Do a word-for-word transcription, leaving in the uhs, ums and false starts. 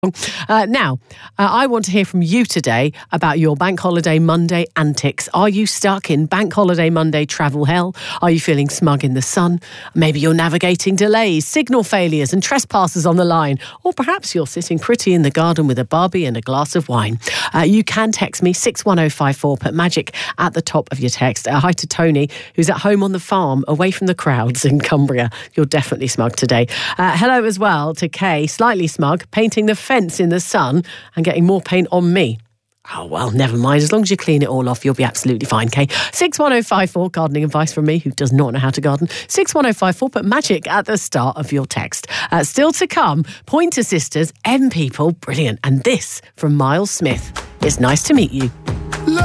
Uh, now, uh, I want to hear from you today about your Bank Holiday Monday antics. Are you stuck in Bank Holiday Monday travel hell? Are you feeling smug in the sun? Maybe you're navigating delays, signal failures and trespassers on the line. Or perhaps you're sitting pretty in the garden with a Barbie and a glass of wine. Uh, you can text me six one oh five four, put magic at the top of your text. Uh, hi to Tony, who's at home on the farm, away from the crowds in Cumbria. You're definitely smug today. Uh, hello as well to Kay, slightly smug, painting the fence in the sun and getting more paint on me. Oh, well, never mind. As long as you clean it all off, you'll be absolutely fine, Kay. six one oh five four, gardening advice from me, who does not know how to garden. six one oh five four, put magic at the start of your text. Uh, still to come, Pointer Sisters, M People, brilliant. And this from Miles Smith. It's nice to meet you.